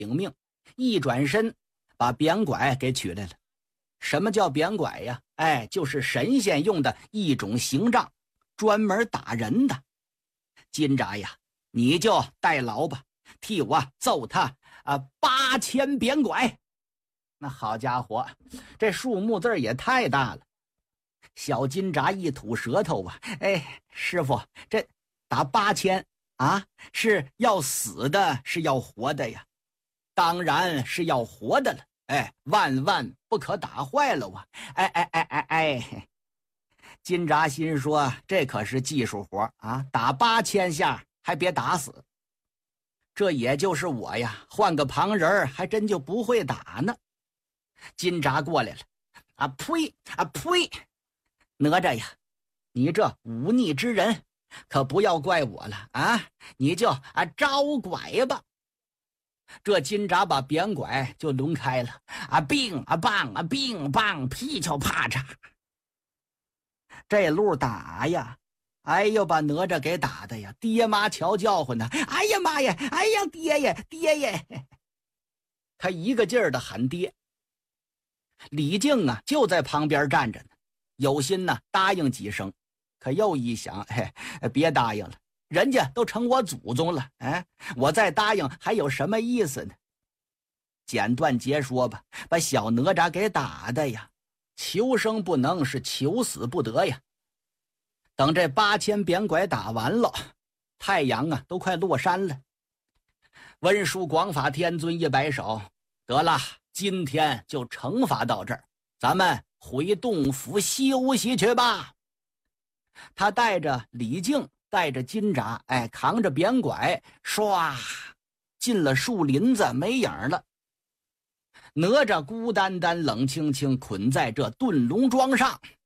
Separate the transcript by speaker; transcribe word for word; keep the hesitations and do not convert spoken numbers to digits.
Speaker 1: 领命，一转身把扁拐给取来了。什么叫扁拐呀？哎，就是神仙用的一种刑杖，专门打人的。金吒呀，你就代劳吧，替我揍他啊八千扁拐。那好家伙，这数目字也太大了。小金吒一吐舌头啊，哎，师傅，这打八千啊，是要死的，是要活的呀？当然是要活的了。哎，万万不可打坏了我！哎哎哎哎哎！金吒心说，这可是技术活啊，打八千下还别打死。这也就是我呀，换个旁人还真就不会打呢。金吒过来了，啊呸啊呸！哪吒呀，你这忤逆之人，可不要怪我了啊！你就啊招拐吧。这金吒把扁拐就抡开了，啊并啊棒啊并棒，噼敲啪嚓，这路打呀，哎呦，把哪吒给打的呀，爹妈瞧叫唤呢，哎呀妈呀，哎呀爹呀爹呀，他一个劲儿的喊爹。李靖啊就在旁边站着呢，有心呢答应几声，可又一想，嘿，别答应了。人家都成我祖宗了，哎，我再答应还有什么意思呢？简短截说吧，把小哪吒给打的呀，求生不能，是求死不得呀。等这八千扁拐打完了，太阳啊都快落山了。文殊广法天尊一摆手，得了，今天就惩罚到这儿，咱们回洞府休息去吧。他带着李靖，带着金吒，哎，扛着扁拐，唰进了树林子，没影了。哪吒孤单单冷清清捆在这遁龙桩上，